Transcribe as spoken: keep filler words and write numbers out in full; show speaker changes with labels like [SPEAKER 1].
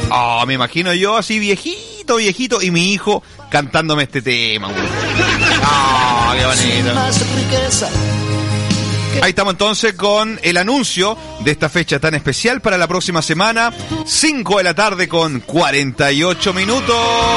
[SPEAKER 1] Oh, me imagino yo así viejito, viejito, y mi hijo cantándome este tema. Oh, qué bonito. Ahí estamos entonces con el anuncio de esta fecha tan especial para la próxima semana, cinco de la tarde con cuarenta y ocho minutos.